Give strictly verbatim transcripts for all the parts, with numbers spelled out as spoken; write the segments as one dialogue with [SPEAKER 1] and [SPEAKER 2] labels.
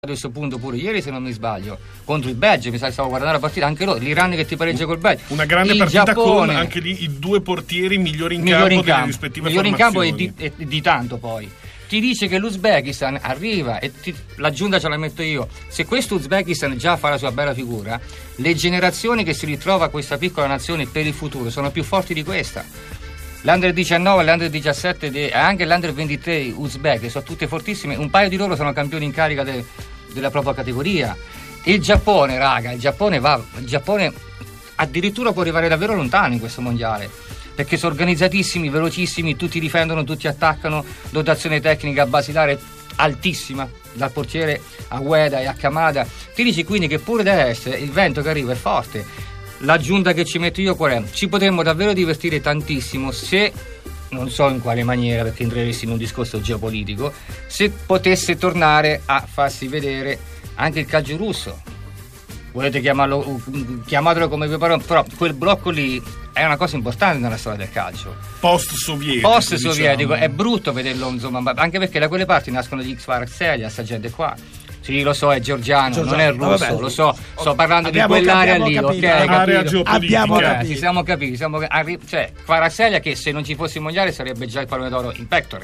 [SPEAKER 1] a questo punto pure ieri, se non mi sbaglio, contro il Belgio, mi sa che stavo guardando la partita, anche loro, l'Iran che ti pareggia col Belgio,
[SPEAKER 2] una grande
[SPEAKER 1] il
[SPEAKER 2] partita
[SPEAKER 1] Giappone,
[SPEAKER 2] con anche lì i due portieri migliori in
[SPEAKER 1] migliori
[SPEAKER 2] campo
[SPEAKER 1] in
[SPEAKER 2] delle
[SPEAKER 1] campo,
[SPEAKER 2] rispettive
[SPEAKER 1] migliori in campo e
[SPEAKER 2] formazioni.
[SPEAKER 1] di, e di tanto. Poi ti dice che l'Uzbekistan arriva e ti, l'aggiunta ce la metto io, se questo Uzbekistan già fa la sua bella figura, le generazioni che si ritrova questa piccola nazione per il futuro sono più forti di questa. L'Under diciannove, l'Under diciassette e anche l'Under ventitré uzbeke sono tutte fortissime, un paio di loro sono campioni in carica de, della propria categoria. Il Giappone, raga, il Giappone va, il Giappone addirittura può arrivare davvero lontano in questo mondiale, perché sono organizzatissimi, velocissimi, tutti difendono, tutti attaccano, dotazione tecnica basilare altissima, dal portiere a Ueda e a Kamada. Ti dici quindi che pure da est il vento che arriva è forte. L'aggiunta che ci metto io qual è? Ci potremmo davvero divertire tantissimo se, non so in quale maniera, perché entreresti in un discorso geopolitico, se potesse tornare a farsi vedere anche il calcio russo. Volete chiamarlo, chiamatelo come vi pare, però quel blocco lì è una cosa importante nella storia del calcio.
[SPEAKER 2] Post-sovietico.
[SPEAKER 1] Post-sovietico,
[SPEAKER 2] diciamo.
[SPEAKER 1] È brutto vederlo, insomma, anche perché da quelle parti nascono gli X-Farzeli, sta gente qua. Sì, lo so, è georgiano, Giorgiano, non è russo, vabbè, lo so, sto parlando
[SPEAKER 3] abbiamo,
[SPEAKER 1] di quell'area lì,
[SPEAKER 3] capito,
[SPEAKER 1] ok?
[SPEAKER 2] Area
[SPEAKER 1] capito?
[SPEAKER 3] Abbiamo
[SPEAKER 1] Okay,
[SPEAKER 3] capito.
[SPEAKER 1] ci siamo capiti, siamo, arri- cioè, Kvaratskhelia che se non ci fosse il mondiale sarebbe già il pallone d'oro in pectore,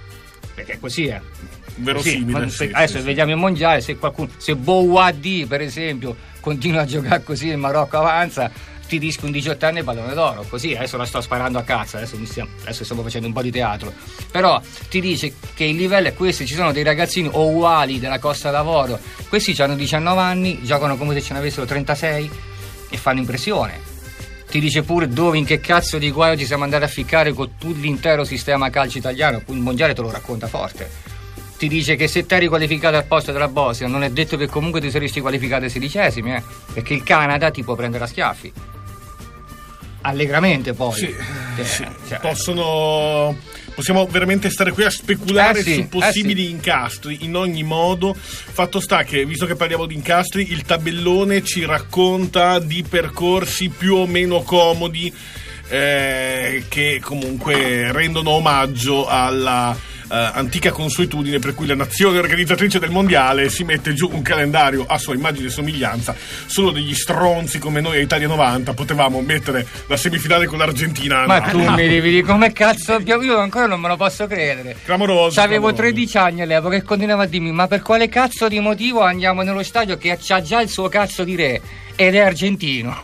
[SPEAKER 1] perché così è.
[SPEAKER 2] Verosimile.
[SPEAKER 1] Così,
[SPEAKER 2] Sì,
[SPEAKER 1] adesso
[SPEAKER 2] sì,
[SPEAKER 1] vediamo il mondiale, se qualcuno, se Bouhaddi per esempio continua a giocare così, il Marocco avanza, ti rischi un diciotto anni il pallone d'oro, così adesso la sto sparando a cazzo, adesso, mi stiamo, adesso stiamo facendo un po' di teatro, però ti dice che il livello è questo. Ci sono dei ragazzini o uguali della Costa d'Avorio, questi hanno diciannove anni, giocano come se ce ne avessero trentasei e fanno impressione. Ti dice pure dove, in che cazzo di guaio ci siamo andati a ficcare con tutto l'intero sistema calcio italiano, il mondiale te lo racconta forte. Ti dice che se ti eri qualificato al posto della Bosnia non è detto che comunque ti saresti qualificato ai sedicesimi, eh? Perché il Canada ti può prendere a schiaffi allegramente, poi
[SPEAKER 2] sì,
[SPEAKER 1] cioè,
[SPEAKER 2] sì.
[SPEAKER 1] Cioè,
[SPEAKER 2] possono possiamo veramente stare qui a speculare
[SPEAKER 1] eh sì,
[SPEAKER 2] su possibili
[SPEAKER 1] eh sì.
[SPEAKER 2] incastri in ogni modo. Fatto sta che, visto che parliamo di incastri, il tabellone ci racconta di percorsi più o meno comodi eh, che comunque rendono omaggio alla Uh, antica consuetudine per cui la nazione organizzatrice del mondiale si mette giù un calendario a sua immagine e somiglianza. Solo degli stronzi come noi a Italia novanta potevamo mettere la semifinale con l'Argentina.
[SPEAKER 1] ma
[SPEAKER 2] no.
[SPEAKER 1] tu mi devi dire come cazzo, io ancora non me lo posso credere.
[SPEAKER 2] Clamoroso.
[SPEAKER 1] Avevo
[SPEAKER 2] clamoroso.
[SPEAKER 1] tredici anni all'epoca e continuava a dirmi: ma per quale cazzo di motivo andiamo nello stadio che c'ha già il suo cazzo di re ed è argentino?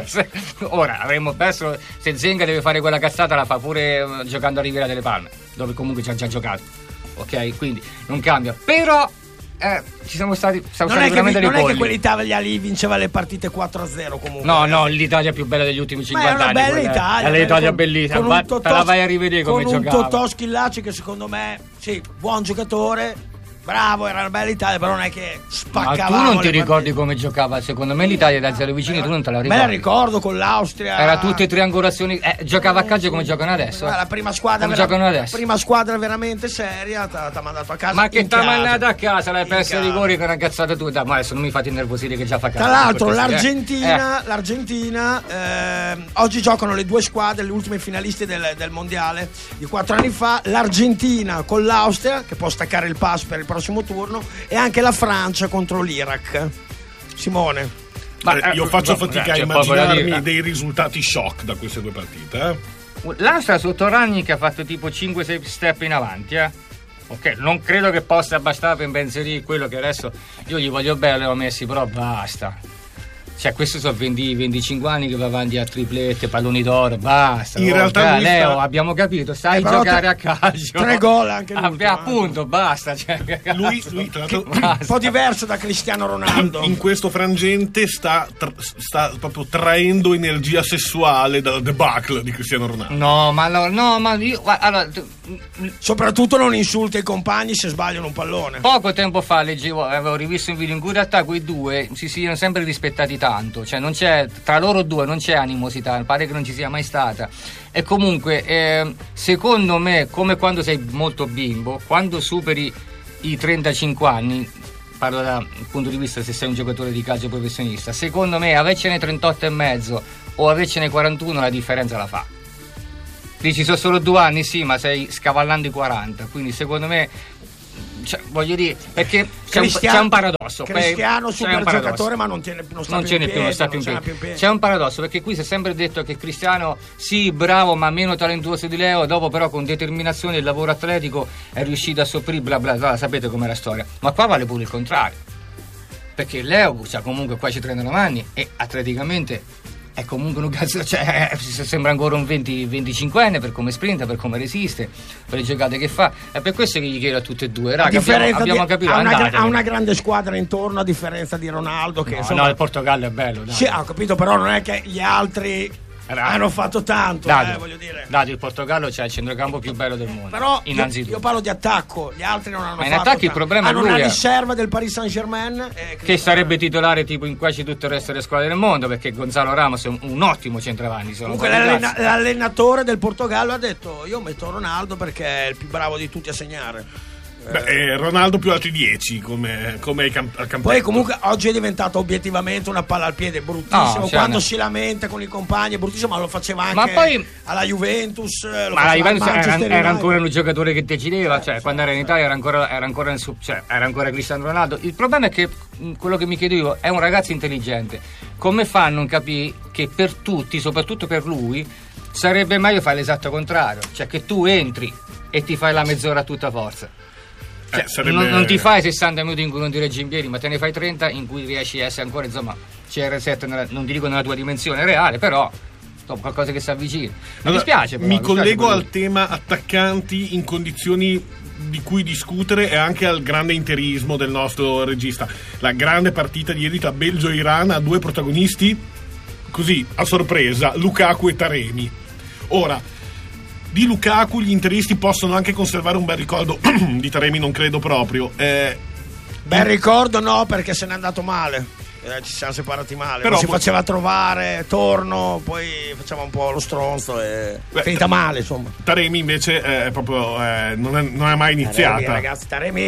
[SPEAKER 1] Ora avremmo perso, se Zenga deve fare quella cazzata la fa pure uh, giocando a Riviera delle Palme, dove comunque ci ha già giocato, ok? Quindi non cambia, però eh, ci siamo stati, siamo
[SPEAKER 3] non
[SPEAKER 1] stati
[SPEAKER 3] è che,
[SPEAKER 1] veramente
[SPEAKER 3] non
[SPEAKER 1] dei
[SPEAKER 3] è che
[SPEAKER 1] polli.
[SPEAKER 3] quell'Italia lì vinceva le partite quattro a zero comunque.
[SPEAKER 1] No, no, l'Italia più bella degli ultimi
[SPEAKER 3] Ma è
[SPEAKER 1] cinquanta
[SPEAKER 3] una
[SPEAKER 1] anni.
[SPEAKER 3] bella
[SPEAKER 1] quella-
[SPEAKER 3] Italia,
[SPEAKER 1] è l'Italia
[SPEAKER 3] con-
[SPEAKER 1] bellissima,
[SPEAKER 3] con
[SPEAKER 1] va-
[SPEAKER 3] un Totò-
[SPEAKER 1] te la vai a rivedere come
[SPEAKER 3] con un
[SPEAKER 1] giocava.
[SPEAKER 3] Totò Schillaci che secondo me, sì, buon giocatore, bravo, era una bella Italia, però non è che
[SPEAKER 1] Ma
[SPEAKER 3] spaccavamo.
[SPEAKER 1] tu non ti
[SPEAKER 3] le
[SPEAKER 1] ricordi
[SPEAKER 3] partite.
[SPEAKER 1] come giocava? Secondo me l'Italia da zero vicini tu non te la
[SPEAKER 3] Me
[SPEAKER 1] ricordi.
[SPEAKER 3] la ricordo con l'Austria.
[SPEAKER 1] Era tutte triangolazioni, eh, giocava a calcio come giocano adesso.
[SPEAKER 3] La prima squadra,
[SPEAKER 1] Come
[SPEAKER 3] vera-
[SPEAKER 1] giocano adesso.
[SPEAKER 3] prima squadra veramente seria, ti ha mandato a casa.
[SPEAKER 1] Ma che
[SPEAKER 3] in
[SPEAKER 1] t'ha
[SPEAKER 3] casa.
[SPEAKER 1] mandato a casa, l'hai
[SPEAKER 3] In
[SPEAKER 1] persa i
[SPEAKER 3] casa.
[SPEAKER 1] rigori con una cazzata tu. Dai, ma adesso non mi fate innervosire che già fa caldo.
[SPEAKER 3] Tra l'altro
[SPEAKER 1] per cortesia,
[SPEAKER 3] l'Argentina,
[SPEAKER 1] eh.
[SPEAKER 3] l'Argentina ehm, oggi giocano le due squadre, le ultime finaliste del, del mondiale di quattro anni fa, l'Argentina con l'Austria che può staccare il pass per il prossimo turno e anche la Francia contro l'Iraq. Simone.
[SPEAKER 1] Ma,
[SPEAKER 2] Eh, io
[SPEAKER 1] eh,
[SPEAKER 2] faccio
[SPEAKER 1] no,
[SPEAKER 2] fatica
[SPEAKER 1] c'è
[SPEAKER 2] a
[SPEAKER 1] poco da
[SPEAKER 2] immaginarmi
[SPEAKER 1] dire.
[SPEAKER 2] dei risultati shock da queste due partite. Eh?
[SPEAKER 1] L'Austria sotto Rangnick ha fatto tipo cinque sei step in avanti, eh. Ok, non credo che possa bastare per impensierire quello che adesso io gli voglio bene, l'ho messi, però basta. Cioè, questi sono venti, venticinque anni che va avanti a triplette, palloni d'oro, basta.
[SPEAKER 2] In
[SPEAKER 1] oh,
[SPEAKER 2] realtà
[SPEAKER 1] beh,
[SPEAKER 2] lui sta-
[SPEAKER 1] Leo, abbiamo capito, sai
[SPEAKER 3] Eh, però
[SPEAKER 1] giocare
[SPEAKER 3] tre-
[SPEAKER 1] a calcio.
[SPEAKER 3] tre gol anche l'ultimo,
[SPEAKER 1] Abbia, appunto, basta. Cioè,
[SPEAKER 2] Lui, lui tra l'altro,
[SPEAKER 3] Un po' diverso da Cristiano Ronaldo.
[SPEAKER 2] in questo frangente sta, tra- sta proprio traendo energia sessuale dalla debacle di Cristiano Ronaldo.
[SPEAKER 1] No, ma no, no, ma io guarda, allora, tu-
[SPEAKER 3] Soprattutto non insulta i compagni se sbagliano un pallone.
[SPEAKER 1] poco tempo fa leggevo, avevo rivisto un video in cui in realtà quei due si siano sempre rispettati tanto, cioè non c'è tra loro due non c'è animosità, pare che non ci sia mai stata. E comunque eh, secondo me, come quando sei molto bimbo, quando superi i trentacinque anni, parlo dal punto di vista se sei un giocatore di calcio professionista, secondo me avercene trentotto e mezzo o avercene quarantuno la differenza la fa. Dici sono solo due anni, sì, ma stai scavallando i quaranta, quindi secondo me cioè, voglio dire, perché c'è, un,
[SPEAKER 3] Cristiano,
[SPEAKER 1] c'è un paradosso.
[SPEAKER 3] Cristiano super
[SPEAKER 1] paradosso.
[SPEAKER 3] giocatore, ma non, tiene, non sta
[SPEAKER 1] non
[SPEAKER 3] più
[SPEAKER 1] ce
[SPEAKER 3] in
[SPEAKER 1] n'è
[SPEAKER 3] piedi,
[SPEAKER 1] più, non sta più in piedi.
[SPEAKER 3] più in piedi.
[SPEAKER 1] C'è un paradosso, perché qui si è sempre detto che Cristiano sì, bravo, ma meno talentuoso di Leo, dopo però con determinazione e il lavoro atletico è riuscito a sopperire, bla bla bla, sapete com'è la storia. Ma qua vale pure il contrario, perché Leo, cioè, comunque qua ci trentanove anni e atleticamente è comunque un cazzo, cioè, sembra ancora un venti venticinquenne per come sprinta, per come resiste, per le giocate che fa. È per questo che gli chiedo a tutte e due, raga, abbiamo, abbiamo
[SPEAKER 3] di,
[SPEAKER 1] capito,
[SPEAKER 3] ha una,
[SPEAKER 1] andate,
[SPEAKER 3] ha una grande squadra intorno, a differenza di Ronaldo che
[SPEAKER 1] no,
[SPEAKER 3] insomma,
[SPEAKER 1] no, il Portogallo è bello, dai.
[SPEAKER 3] Sì, ho capito, però non è che gli altri
[SPEAKER 1] Raga,
[SPEAKER 3] hanno fatto tanto,
[SPEAKER 1] Dato,
[SPEAKER 3] eh, voglio dire.
[SPEAKER 1] Dato, il Portogallo c'è il centrocampo più bello del mondo.
[SPEAKER 3] Però
[SPEAKER 1] innanzitutto.
[SPEAKER 3] Io, io parlo di attacco, gli altri non hanno
[SPEAKER 1] Ma in
[SPEAKER 3] fatto
[SPEAKER 1] attacco il
[SPEAKER 3] tanto.
[SPEAKER 1] problema è
[SPEAKER 3] hanno
[SPEAKER 1] lui,
[SPEAKER 3] una
[SPEAKER 1] eh.
[SPEAKER 3] riserva del Paris Saint-Germain eh,
[SPEAKER 1] che sarebbe titolare tipo in quasi tutto il resto delle squadre del mondo, perché Gonzalo Ramos è un, un ottimo centravanti.
[SPEAKER 3] Comunque l'allena, l'allenatore del Portogallo ha detto io metto Ronaldo perché è il più bravo di tutti a segnare.
[SPEAKER 2] Beh, eh, Ronaldo più altri dieci come, come ai camp- al campetto.
[SPEAKER 3] Poi comunque oggi è diventato obiettivamente una palla al piede bruttissimo,
[SPEAKER 1] No, cioè,
[SPEAKER 3] quando
[SPEAKER 1] no.
[SPEAKER 3] si lamenta con i compagni è bruttissimo, ma lo faceva anche
[SPEAKER 1] Ma poi-
[SPEAKER 3] alla Juventus, lo
[SPEAKER 1] Ma la
[SPEAKER 3] faceva
[SPEAKER 1] Juventus
[SPEAKER 3] al
[SPEAKER 1] era,
[SPEAKER 3] Manchester
[SPEAKER 1] era
[SPEAKER 3] United.
[SPEAKER 1] ancora un giocatore che decideva, cioè quando era in Italia era ancora, era ancora, nel suo- cioè, era ancora Cristiano Ronaldo. Il problema è che mh, quello che mi chiedo io è un ragazzo intelligente. Come fa a non capire che per tutti, soprattutto per lui, sarebbe meglio fare l'esatto contrario, cioè che tu entri e ti fai la mezz'ora a tutta forza. Cioè,
[SPEAKER 2] Eh, sarebbe-
[SPEAKER 1] non, non ti fai sessanta minuti in cui non ti reggi in piedi, ma te ne fai trenta in cui riesci a essere ancora, insomma, C R sette, nella, non ti dico nella tua dimensione reale, però insomma, qualcosa che si avvicina. Mi
[SPEAKER 2] Allora,
[SPEAKER 1] dispiace, però,
[SPEAKER 2] mi
[SPEAKER 1] mi dispiace
[SPEAKER 2] collego
[SPEAKER 1] per
[SPEAKER 2] al
[SPEAKER 1] lui.
[SPEAKER 2] tema attaccanti in condizioni di cui discutere e anche al grande interismo del nostro regista. La grande partita di ieri tra Belgio e Iran ha due protagonisti così a sorpresa, Lukaku e Taremi. Ora, di Lukaku gli interisti possono anche conservare un bel ricordo, di Taremi non credo proprio. Eh,
[SPEAKER 3] Bel ricordo no, perché se n'è andato male. Eh, ci siamo separati male.
[SPEAKER 2] Però
[SPEAKER 3] Però si
[SPEAKER 2] poi-
[SPEAKER 3] faceva trovare, torno, poi faceva un po' lo stronzo e
[SPEAKER 2] Beh,
[SPEAKER 3] finita male, insomma.
[SPEAKER 2] Taremi invece è proprio eh, non, è, non è mai iniziata.
[SPEAKER 3] Taremi, ragazzi,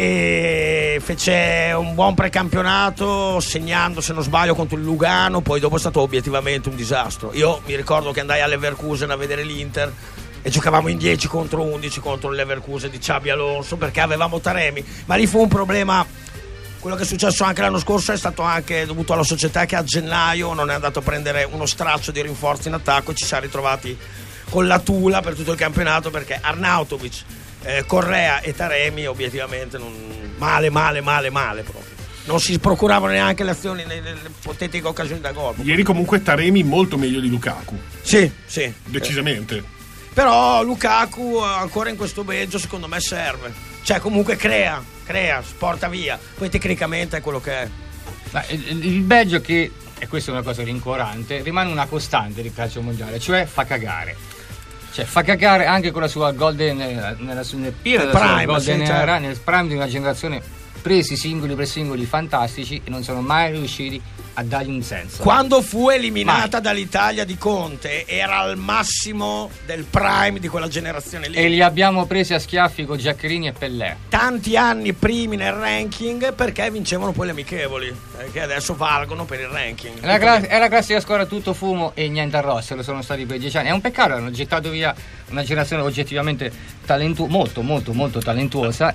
[SPEAKER 3] Taremi fece un buon precampionato segnando, se non sbaglio, contro il Lugano, poi dopo è stato obiettivamente un disastro. Io mi ricordo che andai a Leverkusen a vedere l'Inter e giocavamo in dieci contro undici contro il Leverkusen di Xabi Alonso perché avevamo Taremi, ma lì fu un problema. Quello che è successo anche l'anno scorso è stato anche dovuto alla società che a gennaio non è andato a prendere uno straccio di rinforzi in attacco e ci siamo ritrovati con la tula per tutto il campionato perché Arnautovic, eh, Correa e Taremi obiettivamente non... male, male, male, male proprio. Non si procuravano neanche le azioni nelle ipotetiche occasioni da gol.
[SPEAKER 2] Ieri comunque Taremi molto meglio di Lukaku,
[SPEAKER 3] Sì, sì.
[SPEAKER 2] decisamente.
[SPEAKER 3] Però Lukaku ancora in questo Belgio secondo me serve. Cioè comunque crea, crea, porta via. Poi tecnicamente è quello che è.
[SPEAKER 1] Ma il, il Belgio che, e questa è una cosa rincuorante, rimane una costante del calcio mondiale, cioè fa cagare. Cioè fa cagare anche con la sua golden, nella, nella, nel pieno
[SPEAKER 3] Nel
[SPEAKER 1] della sua
[SPEAKER 3] prime,
[SPEAKER 1] golden
[SPEAKER 3] sì, certo.
[SPEAKER 1] era, nel prime di una generazione, presi singoli per singoli fantastici e non sono mai riusciti a dargli un senso.
[SPEAKER 3] Quando fu eliminata
[SPEAKER 1] Mai.
[SPEAKER 3] dall'Italia di Conte era al massimo del prime di quella generazione lì.
[SPEAKER 1] E li abbiamo presi a schiaffi con Giaccherini e Pellè.
[SPEAKER 3] Tanti anni primi nel ranking perché vincevano poi le amichevoli, eh, che adesso valgono per il ranking.
[SPEAKER 1] È la, cla- è la classica scuola tutto fumo e niente arrosto, lo sono stati per dieci anni. È un peccato, hanno gettato via una generazione oggettivamente talentu- molto molto molto talentuosa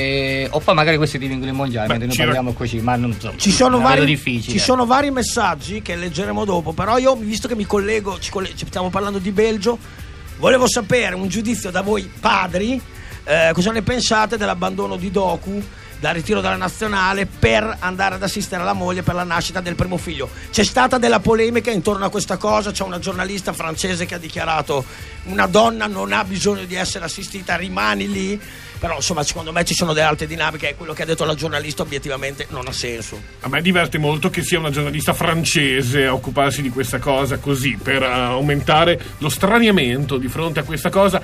[SPEAKER 1] e o poi magari questi ti vincono il mondiale,
[SPEAKER 2] Beh,
[SPEAKER 1] mentre noi
[SPEAKER 2] ci
[SPEAKER 1] parliamo così, ma non so.
[SPEAKER 3] Ci sono,
[SPEAKER 1] la vedo
[SPEAKER 3] vari,
[SPEAKER 1] difficile.
[SPEAKER 3] ci sono vari messaggi che leggeremo dopo, però io, visto che mi collego, ci, coll- ci stiamo parlando di Belgio, volevo sapere un giudizio da voi padri, eh, cosa ne pensate dell'abbandono di Doku, dal ritiro dalla nazionale per andare ad assistere alla moglie per la nascita del primo figlio. C'è stata della polemica intorno a questa cosa, c'è una giornalista francese che ha dichiarato una donna non ha bisogno di essere assistita, rimani lì. Però insomma secondo me ci sono delle altre dinamiche e quello che ha detto la giornalista obiettivamente non ha senso.
[SPEAKER 2] A me diverte molto che sia una giornalista francese a occuparsi di questa cosa così, per uh, aumentare lo straniamento di fronte a questa cosa.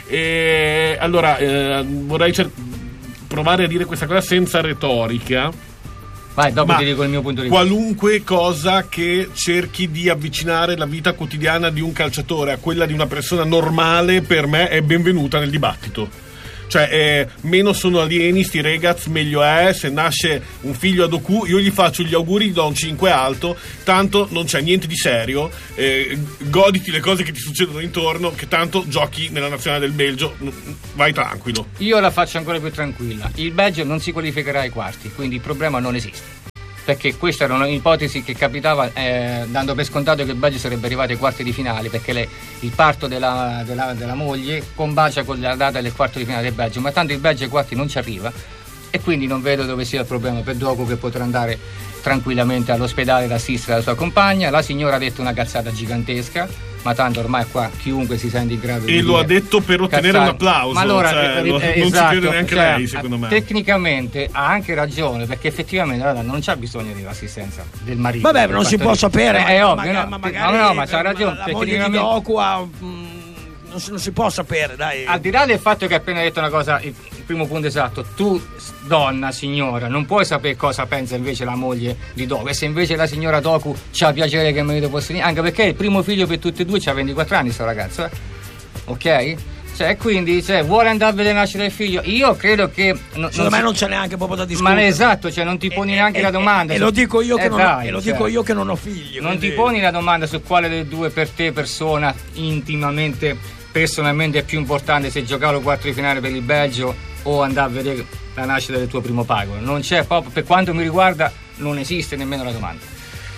[SPEAKER 2] E allora eh, vorrei cer- provare a dire questa cosa senza retorica.
[SPEAKER 1] Vai, dopo
[SPEAKER 2] Ma
[SPEAKER 1] ti dico il mio punto di vista.
[SPEAKER 2] qualunque cosa che cerchi di avvicinare la vita quotidiana di un calciatore a quella di una persona normale per me è benvenuta nel dibattito. Cioè, eh, meno sono alieni sti ragazzi, meglio è. Se nasce un figlio a Doku, io gli faccio gli auguri, gli do un cinque alto, tanto non c'è niente di serio, eh, goditi le cose che ti succedono intorno, che tanto giochi nella nazionale del Belgio, vai tranquillo.
[SPEAKER 1] Io la faccio ancora più tranquilla. Il Belgio non si qualificherà ai quarti, quindi il problema non esiste. Perché questa era un'ipotesi che capitava, eh, dando per scontato che il Belgio sarebbe arrivato ai quarti di finale, perché le, il parto della, della, della moglie combacia con la data del quarto di finale del Belgio, ma tanto il Belgio ai quarti non ci arriva e quindi non vedo dove sia il problema per Doku, che potrà andare tranquillamente all'ospedale ad assistere la sua compagna. La signora ha detto una cazzata gigantesca, ma tanto ormai qua chiunque si sente in grado
[SPEAKER 2] e
[SPEAKER 1] di
[SPEAKER 2] lo ha detto per ottenere
[SPEAKER 1] cazzare.
[SPEAKER 2] un applauso,
[SPEAKER 1] ma allora,
[SPEAKER 2] cioè,
[SPEAKER 1] eh,
[SPEAKER 2] lo,
[SPEAKER 1] eh,
[SPEAKER 2] non
[SPEAKER 1] esatto,
[SPEAKER 2] ci crede neanche
[SPEAKER 1] cioè,
[SPEAKER 2] lei, secondo me.
[SPEAKER 1] Tecnicamente ha anche ragione, perché effettivamente allora, non c'ha bisogno dell'assistenza del marito.
[SPEAKER 3] Vabbè, non si può sapere,
[SPEAKER 1] eh, è ovvio,
[SPEAKER 3] magari,
[SPEAKER 1] no,
[SPEAKER 3] ma magari
[SPEAKER 1] no, no, ma c'ha ragione,
[SPEAKER 3] la moglie di Doku ha, mh, non, si, non si può sapere, dai.
[SPEAKER 1] Al di là del fatto che hai appena detto una cosa, il, il primo punto esatto, tu donna, signora, non puoi sapere cosa pensa invece la moglie di Doku, e se invece la signora Doku c'ha piacere che il marito possa venire, anche perché il primo figlio per tutti e due c'ha ventiquattro anni sto ragazzo, eh? Ok? Cioè, quindi cioè, vuole andare a vedere nascere il figlio. Io credo che no,
[SPEAKER 3] secondo
[SPEAKER 1] non
[SPEAKER 3] me
[SPEAKER 1] si...
[SPEAKER 3] non c'è neanche proprio da discutere.
[SPEAKER 1] Ma esatto, cioè non ti poni
[SPEAKER 3] e,
[SPEAKER 1] neanche
[SPEAKER 3] e,
[SPEAKER 1] la domanda.
[SPEAKER 3] E,
[SPEAKER 1] su...
[SPEAKER 3] e lo dico io che,
[SPEAKER 1] eh,
[SPEAKER 3] non,
[SPEAKER 1] dai,
[SPEAKER 3] ho, e lo
[SPEAKER 1] cioè,
[SPEAKER 3] dico io che non ho figli.
[SPEAKER 1] Non
[SPEAKER 3] quindi...
[SPEAKER 1] ti poni la domanda su quale delle due per te persona intimamente, personalmente è più importante, se giocare lo quarto di finale per il Belgio o andare a vedere la nascita del tuo primo pago. Non c'è proprio, per quanto mi riguarda, non esiste nemmeno la domanda.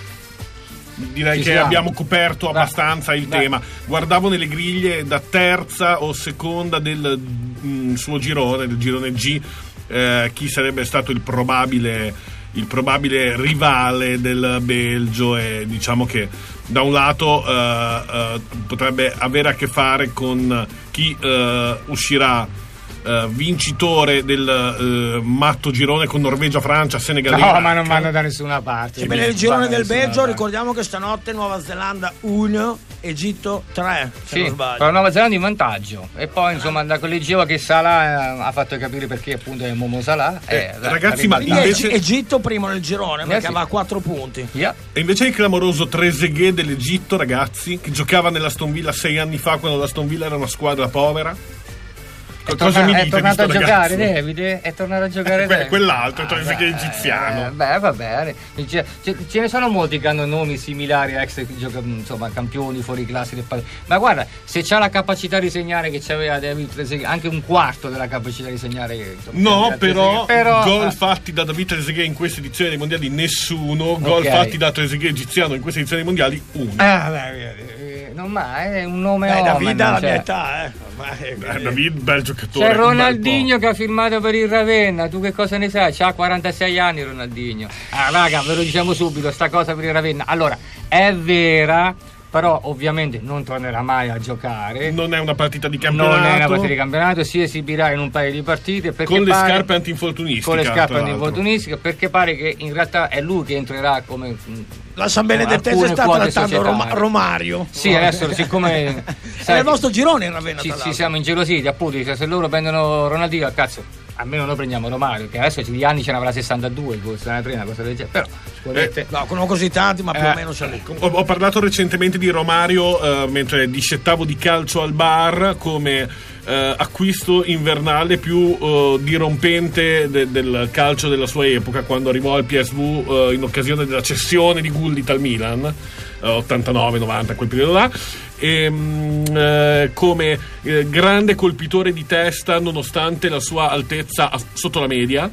[SPEAKER 2] Direi
[SPEAKER 1] Ci
[SPEAKER 2] che
[SPEAKER 1] siamo.
[SPEAKER 2] abbiamo coperto abbastanza il
[SPEAKER 1] Dai.
[SPEAKER 2] tema. Guardavo nelle griglie da terza o seconda del mh, suo girone, del girone G, eh, chi sarebbe stato il probabile, il probabile rivale del Belgio, e diciamo che da un lato eh, eh, potrebbe avere a che fare con chi eh, uscirà Uh, vincitore del uh, matto girone con Norvegia, Francia, Senegal.
[SPEAKER 1] No, ma non vanno da nessuna parte.
[SPEAKER 3] E per il girone del Belgio
[SPEAKER 1] parte.
[SPEAKER 3] ricordiamo che stanotte Nuova Zelanda uno, Egitto tre, se
[SPEAKER 1] sì,
[SPEAKER 3] non sbaglio.
[SPEAKER 1] però Nuova Zelanda in vantaggio, e poi insomma da leggeva che Salah eh, ha fatto capire perché appunto è Momo Salah,
[SPEAKER 2] eh,
[SPEAKER 1] eh,
[SPEAKER 2] ragazzi,
[SPEAKER 1] la,
[SPEAKER 2] ma
[SPEAKER 3] Quindi
[SPEAKER 2] invece...
[SPEAKER 3] Egitto primo nel girone, perché
[SPEAKER 1] sì.
[SPEAKER 3] aveva quattro punti.
[SPEAKER 1] Yeah.
[SPEAKER 2] E invece il clamoroso Trezeguet dell'Egitto, ragazzi, che giocava nell'Aston Villa sei anni fa, quando l'Aston Villa era una squadra povera.
[SPEAKER 1] È,
[SPEAKER 2] Cosa
[SPEAKER 1] torna-
[SPEAKER 2] mi
[SPEAKER 1] è
[SPEAKER 2] dite
[SPEAKER 1] tornato a
[SPEAKER 2] di sto
[SPEAKER 1] giocare
[SPEAKER 2] ragazzo?
[SPEAKER 1] Davide? È tornato a giocare
[SPEAKER 2] Eh, que-
[SPEAKER 1] Davide?
[SPEAKER 2] quell'altro,
[SPEAKER 1] Ah,
[SPEAKER 2] Trezeguet
[SPEAKER 1] beh,
[SPEAKER 2] egiziano.
[SPEAKER 1] eh, Beh, va bene. Ce, ce, ce ne sono molti che hanno nomi similari a ex gioca- insomma, campioni fuori classe del paese. Ma guarda, se c'ha la capacità di segnare che c'aveva David Trezeguet, anche un quarto della capacità di segnare che, insomma,
[SPEAKER 2] No, però,
[SPEAKER 1] però
[SPEAKER 2] gol
[SPEAKER 1] eh,
[SPEAKER 2] fatti da David Trezeguet in questa edizione dei mondiali nessuno, gol
[SPEAKER 1] Ok.
[SPEAKER 2] fatti da Trezeguet egiziano in questa edizione dei mondiali uno.
[SPEAKER 1] Ah, beh, eh, non mai, è un nome
[SPEAKER 3] Dai,
[SPEAKER 1] omen,
[SPEAKER 3] Davide ha la
[SPEAKER 1] cioè.
[SPEAKER 3] mia età, eh. Ormai,
[SPEAKER 2] Eh,
[SPEAKER 3] quindi-
[SPEAKER 2] David, bel giocatore.
[SPEAKER 1] C'è
[SPEAKER 2] un bel
[SPEAKER 1] Ronaldinho
[SPEAKER 2] po'.
[SPEAKER 1] che ha firmato per il Ravenna, tu che cosa ne sai? C'ha quarantasei anni Ronaldinho. Ah raga, ve lo diciamo subito, sta cosa per il Ravenna. Allora, è vera, però ovviamente non tornerà mai a giocare.
[SPEAKER 2] Non è una partita di campionato.
[SPEAKER 1] Non è una partita di campionato, si esibirà in un paio di partite perché
[SPEAKER 2] con le
[SPEAKER 1] pare-
[SPEAKER 2] scarpe antinfortunistiche.
[SPEAKER 1] con le scarpe
[SPEAKER 2] tra l'altro.
[SPEAKER 1] antinfortunistiche, perché pare che in realtà è lui che entrerà come mh,
[SPEAKER 3] La San Benedettese
[SPEAKER 1] alcune
[SPEAKER 3] sta
[SPEAKER 1] quote
[SPEAKER 3] trattando
[SPEAKER 1] societarie.
[SPEAKER 3] Rom- Romario.
[SPEAKER 1] Sì, adesso siccome
[SPEAKER 3] È
[SPEAKER 1] sai,
[SPEAKER 3] il vostro girone in Ravenna,
[SPEAKER 1] ci,
[SPEAKER 3] tra
[SPEAKER 1] ci
[SPEAKER 3] l'altro.
[SPEAKER 1] siamo ingelositi, appunto, dice, se loro prendono Ronaldinho, cazzo, almeno noi prendiamo Romario, che adesso di anni ce n'avrà sessantadue, una cosa del genere, però sicuramente
[SPEAKER 3] No, non così tanti, ma più
[SPEAKER 1] Eh,
[SPEAKER 3] o meno c'è lì.
[SPEAKER 2] Ho, ho parlato recentemente di Romario eh, mentre discettavo di calcio al bar come eh, acquisto invernale più eh, dirompente de- del calcio della sua epoca, quando arrivò al P S V eh, in occasione della cessione di Gullit al Milan, eh, ottantanove novanta, quel periodo là. E, mh, eh, come eh, grande colpitore di testa nonostante la sua altezza a- sotto la media,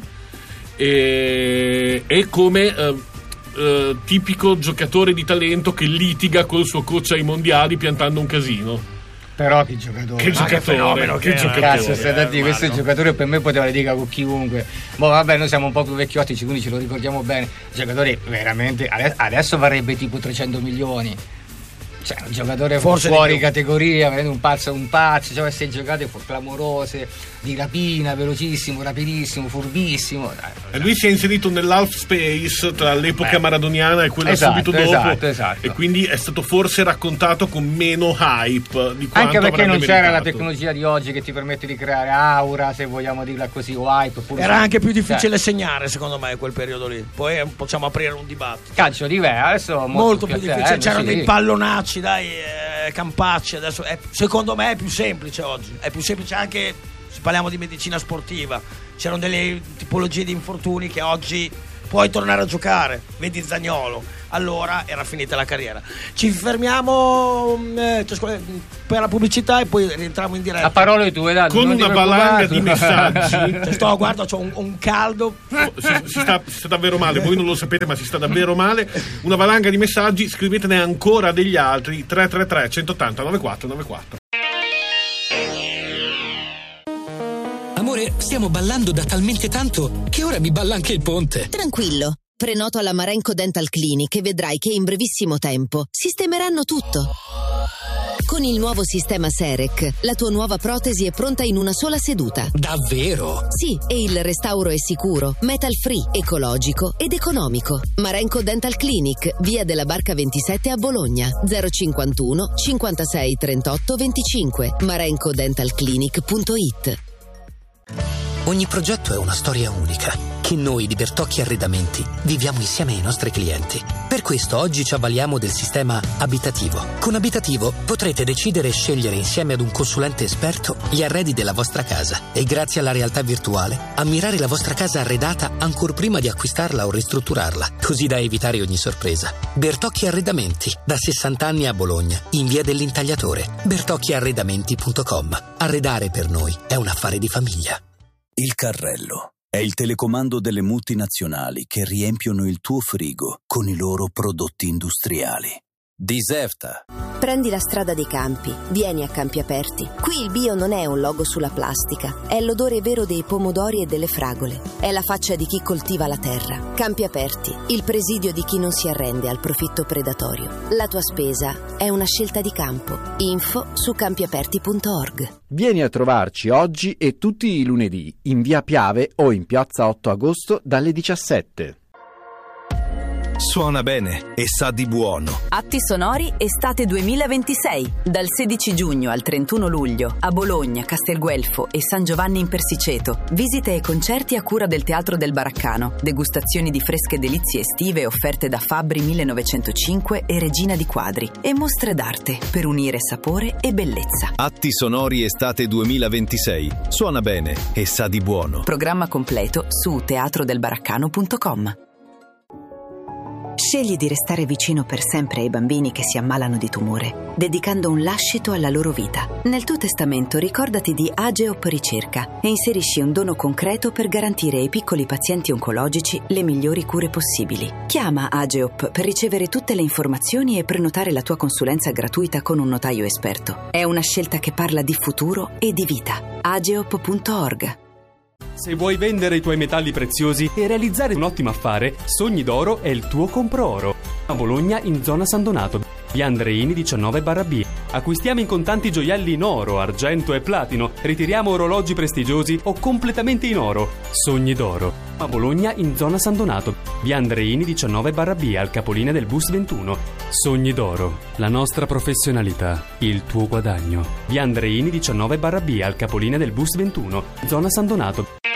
[SPEAKER 2] e, e come eh, eh, tipico giocatore di talento che litiga col suo coach ai mondiali piantando un casino.
[SPEAKER 1] però che giocatore.
[SPEAKER 2] Che
[SPEAKER 3] Ma che
[SPEAKER 2] giocatore,
[SPEAKER 3] fenomeno
[SPEAKER 2] che
[SPEAKER 3] che è,
[SPEAKER 2] giocatore.
[SPEAKER 1] Cazzo, stai a dire, questo
[SPEAKER 3] Marco.
[SPEAKER 1] giocatore per me poteva litigare con chiunque. Boh, vabbè, noi siamo un po' più vecchiotti, quindi ce lo ricordiamo bene. Il giocatore veramente ade- adesso varrebbe tipo trecento milioni. Cioè, un giocatore
[SPEAKER 3] Forse di
[SPEAKER 1] fuori
[SPEAKER 3] più.
[SPEAKER 1] categoria, veramente un pazzo, un pazzo, cioè queste giocate fu- clamorose, di rapina, velocissimo, rapidissimo, furbissimo.
[SPEAKER 2] E lui si è inserito nell'half space tra l'epoca
[SPEAKER 1] Eh.
[SPEAKER 2] maradoniana e quella
[SPEAKER 1] Esatto,
[SPEAKER 2] subito dopo,
[SPEAKER 1] esatto, esatto.
[SPEAKER 2] e quindi è stato forse raccontato con meno hype di quanto
[SPEAKER 1] Anche perché
[SPEAKER 2] avrebbe
[SPEAKER 1] non c'era la
[SPEAKER 2] meritato.
[SPEAKER 1] tecnologia di oggi che ti permette di creare aura, se vogliamo dirla così, o hype. oppure-
[SPEAKER 3] Era anche più difficile
[SPEAKER 1] Cioè,
[SPEAKER 3] segnare, secondo me, quel periodo lì. Poi eh, possiamo aprire un dibattito.
[SPEAKER 1] calcio diverso, adesso molto,
[SPEAKER 3] Molto più
[SPEAKER 1] alterno,
[SPEAKER 3] difficile. C'erano
[SPEAKER 1] sì.
[SPEAKER 3] dei pallonacci, dai, eh, Campacci. Adesso è- secondo me è più semplice oggi. È più semplice anche se parliamo di medicina sportiva, c'erano delle tipologie di infortuni che oggi puoi tornare a giocare, vedi Zaniolo, allora era finita la carriera. Ci fermiamo eh, per la pubblicità e poi rientriamo in diretta.
[SPEAKER 1] A parole tue, dai,
[SPEAKER 2] con una valanga di messaggi.
[SPEAKER 3] Cioè, sto, guarda, c'ho un, un caldo.
[SPEAKER 2] Oh, si, si, sta, si sta davvero male, voi non lo sapete, ma si sta davvero male. Una valanga di messaggi, scrivetene ancora degli altri. Tre tre tre centottanta novantaquattro novantaquattro.
[SPEAKER 4] Amore, stiamo ballando da talmente tanto che ora mi balla anche il ponte.
[SPEAKER 5] Tranquillo, prenoto alla Marenco Dental Clinic e vedrai che in brevissimo tempo sistemeranno tutto. Con il nuovo sistema Serec, la tua nuova protesi è pronta in una sola seduta.
[SPEAKER 4] Davvero?
[SPEAKER 5] Sì, e il restauro è sicuro, metal free, ecologico ed economico. Marenco Dental Clinic, via della Barca ventisette a Bologna, zero cinquantuno cinquantasei trentotto venticinque, marenco dental clinic punto it.
[SPEAKER 4] Ogni progetto è una storia unica che noi di Bertocchi Arredamenti viviamo insieme ai nostri clienti. Per questo oggi ci avvaliamo del sistema abitativo. Con Abitativo potrete decidere e scegliere insieme ad un consulente esperto gli arredi della vostra casa e grazie alla realtà virtuale ammirare la vostra casa arredata ancor prima di acquistarla o ristrutturarla, così da evitare ogni sorpresa. Bertocchi Arredamenti, da sessanta anni a Bologna, in via dell'Intagliatore. bertocchi arredamenti punto com. Arredare per noi è un affare di famiglia.
[SPEAKER 6] Il carrello è il telecomando delle multinazionali che riempiono il tuo frigo con i loro prodotti industriali. Diserta.
[SPEAKER 5] Prendi la strada dei campi, vieni a Campi Aperti. Qui il bio non è un logo sulla plastica, è l'odore vero dei pomodori e delle fragole. È la faccia di chi coltiva la terra. Campi Aperti, il presidio di chi non si arrende al profitto predatorio. La tua spesa è una scelta di campo. Info su campi aperti punto org.
[SPEAKER 7] Vieni a trovarci oggi e tutti i lunedì in via Piave o in piazza otto agosto dalle diciassette.
[SPEAKER 8] Suona bene e sa di buono.
[SPEAKER 9] Atti sonori estate duemilaventisei. Dal sedici giugno al trentuno luglio a Bologna, Castelguelfo e San Giovanni in Persiceto. Visite e concerti a cura del Teatro del Baraccano. Degustazioni di fresche delizie estive offerte da Fabbri millenovecentocinque e Regina di Quadri. E mostre d'arte per unire sapore e bellezza.
[SPEAKER 8] Atti sonori estate duemilaventisei. Suona bene e sa di buono.
[SPEAKER 9] Programma completo su teatro del baraccano punto com. Scegli di restare vicino per sempre ai bambini che si ammalano di tumore, dedicando un lascito alla loro vita. Nel tuo testamento ricordati di Ageop Ricerca e inserisci un dono concreto per garantire ai piccoli pazienti oncologici le migliori cure possibili. Chiama Ageop per ricevere tutte le informazioni e prenotare la tua consulenza gratuita con un notaio esperto. È una scelta che parla di futuro e di vita. ageop punto org.
[SPEAKER 10] Se vuoi vendere i tuoi metalli preziosi e realizzare un ottimo affare, Sogni d'Oro è il tuo compro-oro. A Bologna, in zona San Donato, via Andreini diciannove barra B. Acquistiamo in contanti gioielli in oro, argento e platino. Ritiriamo orologi prestigiosi o completamente in oro. Sogni d'Oro. A Bologna, in zona San Donato, via Andreini diciannove barra B, al capolinea del bus ventuno. Sogni d'Oro. La nostra professionalità, il tuo guadagno. Via Andreini diciannove barra B, al capolinea del bus ventuno, zona San Donato.